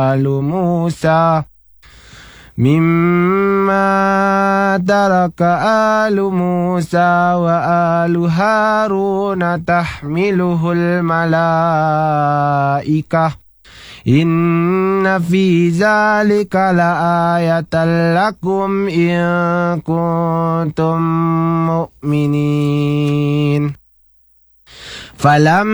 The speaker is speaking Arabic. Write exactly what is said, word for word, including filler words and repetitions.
آل موسى مما ترك آل موسى وآل هارون تحمله الملائكة إن في ذلك لآية لكم إن كنتم مؤمنين. فلما